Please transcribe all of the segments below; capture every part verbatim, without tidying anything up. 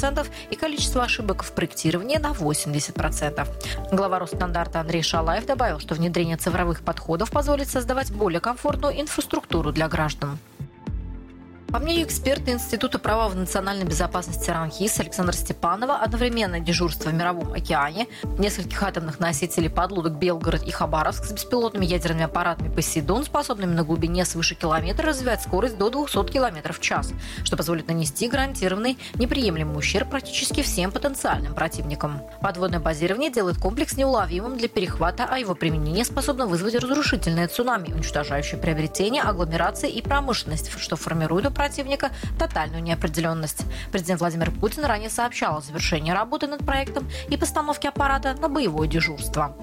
процентов и количество ошибок в проектировании на восемьдесят процентов. Глава Росстандарта Андрей Шалаев добавил, что внедрение цифровых подходов позволит создавать более комфортную инфраструктуру для граждан. По мнению эксперта Института права в национальной безопасности РАНХИС Александра Степанова, одновременное дежурство в Мировом океане, нескольких атомных носителей подлодок «Белгород» и «Хабаровск» с беспилотными ядерными аппаратами «Посейдон», способными на глубине свыше километра развивать скорость до двухсот километров в час, что позволит нанести гарантированный неприемлемый ущерб практически всем потенциальным противникам. Подводное базирование делает комплекс неуловимым для перехвата, а его применение способно вызвать разрушительное цунами, уничтожающее приобретения, агломерации и промышленность, что формирует у противника тотальную неопределенность. Президент Владимир Путин ранее сообщал о завершении работы над проектом и постановке аппарата на боевое дежурство.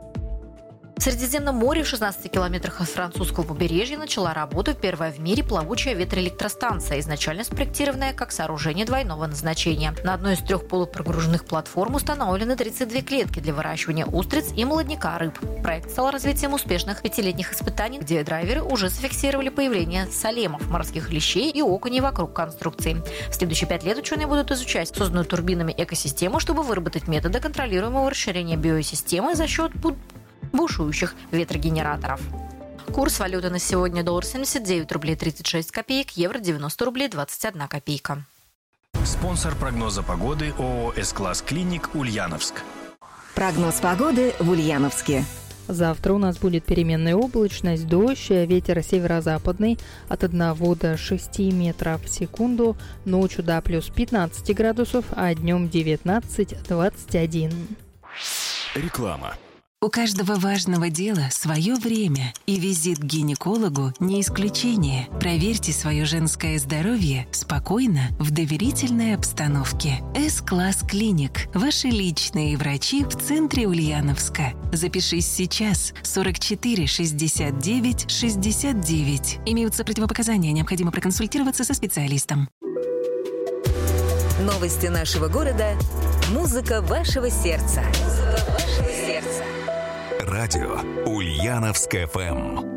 В Средиземном море в шестнадцати километрах от французского побережья начала работу первая в мире плавучая ветроэлектростанция, изначально спроектированная как сооружение двойного назначения. На одной из трех полупрогруженных платформ установлены тридцать две клетки для выращивания устриц и молодняка рыб. Проект стал развитием успешных пятилетних испытаний, где дайверы уже зафиксировали появление салемов, морских лещей и окуней вокруг конструкции. В следующие пять лет ученые будут изучать созданную турбинами экосистему, чтобы выработать методы контролируемого расширения биосистемы за счет бушующих ветрогенераторов. Курс валюты на сегодня: доллар семьдесят девять рублей тридцать шесть копеек, евро девяносто рублей двадцать одна копейка. Спонсор прогноза погоды ООО «С-класс Клиник» Ульяновск. Прогноз погоды в Ульяновске. Завтра у нас будет переменная облачность, дождь, ветер северо-западный от одного до шести метров в секунду, ночью до плюс пятнадцати градусов, а днем девятнадцать - двадцать один. Реклама. У каждого важного дела свое время, и визит к гинекологу не исключение. Проверьте свое женское здоровье спокойно, в доверительной обстановке. С-класс Клиник. Ваши личные врачи в центре Ульяновска. Запишись сейчас. сорок четыре шестьдесят девять шестьдесят девять. Имеются противопоказания, необходимо проконсультироваться со специалистом. Новости нашего города. Музыка вашего сердца. Музыка вашего сердца. Радио Ульяновск эф эм.